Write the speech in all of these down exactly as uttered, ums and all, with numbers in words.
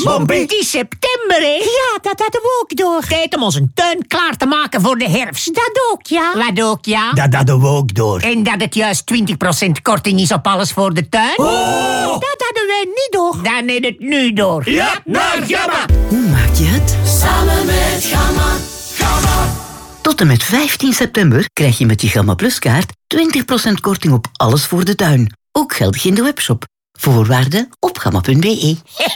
Mompie. Het is september, hè? Ja, dat hadden we ook door. Tijd om onze tuin klaar te maken voor de herfst. Dat ook, ja. Wat ook, ja? Dat hadden we ook door. En dat het juist twintig procent korting is op alles voor de tuin? Oh! Dat hadden wij niet door. Dan is het nu door. Ja, naar Gamma. Hoe maak je het? Samen met Gamma. Gamma. Tot en met vijftien september krijg je met je Gamma Plus kaart twintig procent korting op alles voor de tuin. Ook geldig in de webshop. Voorwaarden op gamma punt be.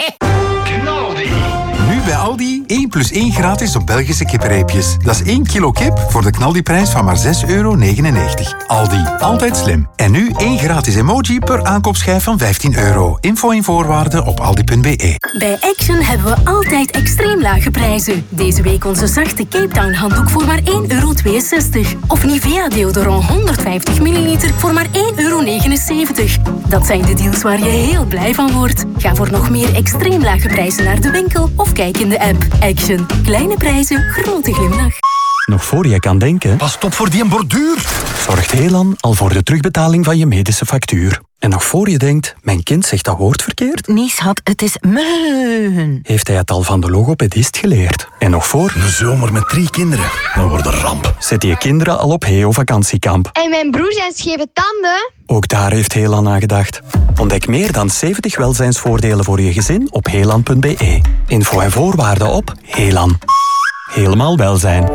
Nu bij Aldi één plus één gratis op Belgische kippenreepjes. Dat is één kilo kip voor de knaldiprijs van maar zes euro negenennegentig. Aldi, altijd slim. En nu één gratis emoji per aankoopschijf van vijftien euro. Info en voorwaarden op aldi punt be. Bij Action hebben we altijd extreem lage prijzen. Deze week onze zachte Cape Town handdoek voor maar één euro tweeënzestig. Of Nivea deodorant honderdvijftig milliliter voor maar één euro negenenzeventig. Dat zijn de deals waar je heel blij van wordt. Ga voor nog meer extreem lage prijzen naar de winkel of kijk in de app. Action. Kleine prijzen, grote glimlach. Nog voor je kan denken... Pas op voor die borduur. Zorgt Helan al voor de terugbetaling van je medische factuur. En nog voor je denkt, mijn kind zegt dat woord verkeerd... Nee, schat, het is meun. Heeft hij het al van de logopedist geleerd. En nog voor... Een zomer met drie kinderen. Dan wordt een ramp. Zet je kinderen al op Heo vakantiekamp. En mijn broer zijn scheve tanden. Ook daar heeft Helan aan gedacht. Ontdek meer dan zeventig welzijnsvoordelen voor je gezin op helan punt be. Info en voorwaarden op Helan. Helemaal welzijn.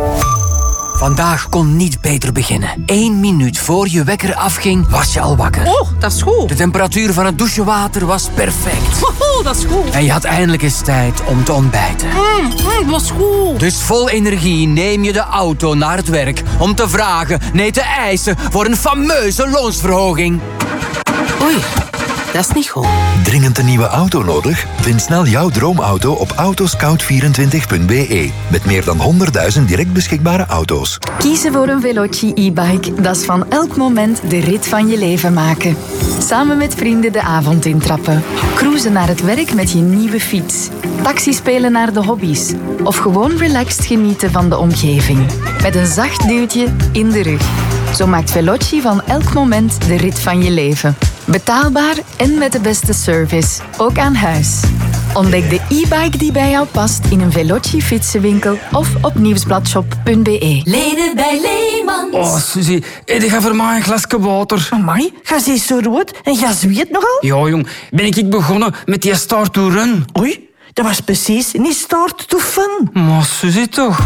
Vandaag kon niet beter beginnen. Eén minuut voor je wekker afging, was je al wakker. Oh, dat is goed. De temperatuur van het douchewater was perfect. Oh, dat is goed. En je had eindelijk eens tijd om te ontbijten. Mm, mm, dat is goed. Dus vol energie neem je de auto naar het werk om te vragen, nee te eisen voor een fameuze loonsverhoging. Oei, dat is niet goed. Dringend een nieuwe auto nodig? Vind snel jouw droomauto op autoscout vierentwintig punt be. Met meer dan honderdduizend direct beschikbare auto's. Kiezen voor een Veloci e-bike, dat is van elk moment de rit van je leven maken. Samen met vrienden de avond intrappen. Cruisen naar het werk met je nieuwe fiets. Taxi spelen naar de hobby's. Of gewoon relaxed genieten van de omgeving. Met een zacht duwtje in de rug. Zo maakt Veloci van elk moment de rit van je leven. Betaalbaar en met de beste service. Ook aan huis. Ontdek de e-bike die bij jou past in een Veloci fietsenwinkel of op nieuwsbladshop punt be. Lenen bij Leemans. Oh, Suzy, je gaat voor mij een glasje water. Amai, ga ze zo rood en ga zweet nogal? Ja, jong, ben ik begonnen met die start to run. Oei, dat was precies niet start to fun. Maar Suzy toch...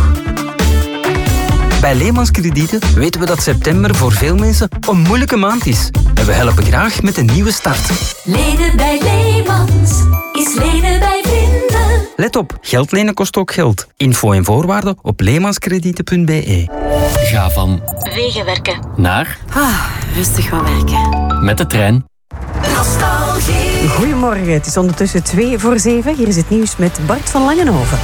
Bij Leemans Kredieten weten we dat september voor veel mensen een moeilijke maand is. En we helpen graag met een nieuwe start. Lenen bij Leemans is lenen bij vrienden. Let op, geld lenen kost ook geld. Info en voorwaarden op leemanskredieten punt be. Ga van Wegenwerken. naar Ah, rustig gaan werken. met de trein. Nostalgie. Goedemorgen, het is ondertussen twee voor zeven. Hier is het nieuws met Bart van Langenhoven.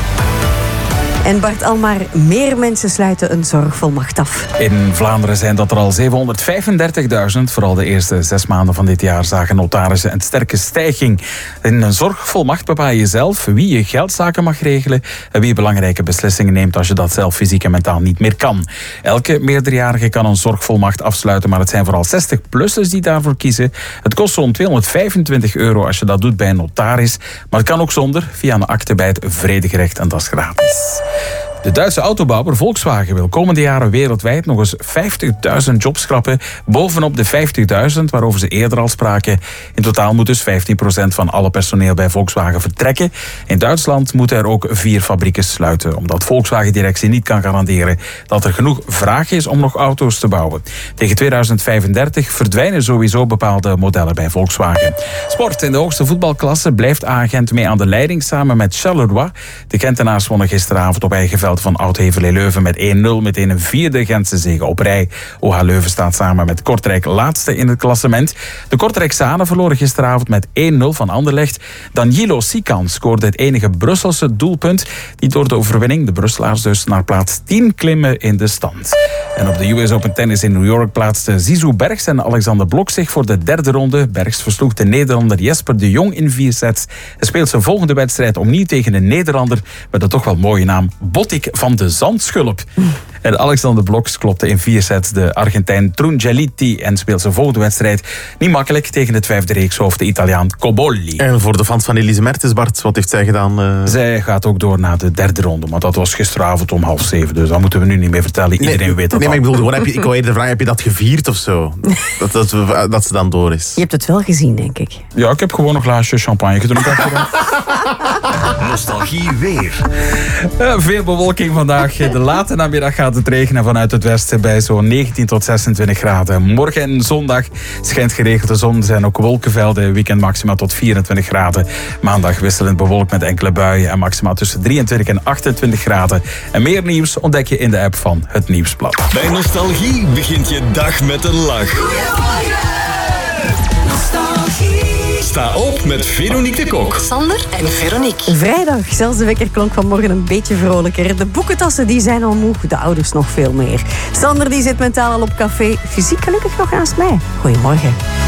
En Bart, al maar meer mensen sluiten een zorgvolmacht af. In Vlaanderen zijn dat er al zevenhonderdvijfendertigduizend. Vooral de eerste zes maanden van dit jaar zagen notarissen een sterke stijging. In een zorgvolmacht bepaal je zelf wie je geldzaken mag regelen en wie belangrijke beslissingen neemt als je dat zelf fysiek en mentaal niet meer kan. Elke meerderjarige kan een zorgvolmacht afsluiten, maar het zijn vooral zestig-plussers die daarvoor kiezen. Het kost zo'n tweehonderdvijfentwintig euro als je dat doet bij een notaris, maar het kan ook zonder, via een akte bij het vredegerecht en dat is gratis. De Duitse autobouwer Volkswagen wil komende jaren wereldwijd nog eens vijftigduizend jobs schrappen, bovenop de vijftigduizend waarover ze eerder al spraken. In totaal moet dus vijftien procent van alle personeel bij Volkswagen vertrekken. In Duitsland moeten er ook vier fabrieken sluiten, omdat Volkswagen-directie niet kan garanderen dat er genoeg vraag is om nog auto's te bouwen. Tegen tweeduizend vijfendertig verdwijnen sowieso bepaalde modellen bij Volkswagen. Sport. In de hoogste voetbalklasse blijft A-Gent mee aan de leiding samen met Charleroi. De Gentenaars wonnen gisteravond op eigen veld van Oud-Heverlee-Leuven met één nul, meteen een vierde Gentse zege op rij. O H Leuven staat samen met Kortrijk laatste in het klassement. De Kortrijksanen verloren gisteravond met één nul van Anderlecht. Danilo Sikan scoorde het enige Brusselse doelpunt, die door de overwinning de Brusselaars dus naar plaats tien klimmen in de stand. En op de U S Open Tennis in New York plaatsten Zizou Bergs en Alexander Blok zich voor de derde ronde. Bergs versloeg de Nederlander Jesper de Jong in vier sets. Hij speelt zijn volgende wedstrijd opnieuw tegen een Nederlander met een toch wel mooie naam, Botik van de Zandschulp. En Alexander Bloks klopte in vier sets de Argentijn Trungeliti en speelt zijn volgende wedstrijd niet makkelijk tegen het vijfde reekshoofd, de Italiaan Cobolli. En voor de fans van Elise Mertens, Bart, wat heeft zij gedaan? Uh... Zij gaat ook door naar de derde ronde, maar dat was gisteravond om half zeven, dus dat moeten we nu niet meer vertellen. Iedereen nee, weet dat. Nee, al. maar ik bedoel, gewoon, heb je, ik wou eerder vragen, heb je dat gevierd of zo? dat, dat, dat ze dan door is. Je hebt het wel gezien, denk ik. Ja, ik heb gewoon een glaasje champagne gedronken. Nostalgie weer. Uh, veel bewolking vandaag. De late namiddag gaat het regenen vanuit het westen bij zo'n negentien tot zesentwintig graden. Morgen en zondag schijnt geregeld de zon. Er zijn ook wolkenvelden. Weekend maxima tot vierentwintig graden. Maandag wisselend bewolkt met enkele buien en maxima tussen drieëntwintig en achtentwintig graden. En meer nieuws ontdek je in de app van Het Nieuwsblad. Bij Nostalgie begint je dag met een lach. Sta op met Veronique de Kok. Sander en Veronique. Vrijdag, zelfs de wekker klonk vanmorgen een beetje vrolijker. De boekentassen die zijn al moe, de ouders nog veel meer. Sander die zit mentaal al op café, fysiek gelukkig nog naast mij. Goedemorgen.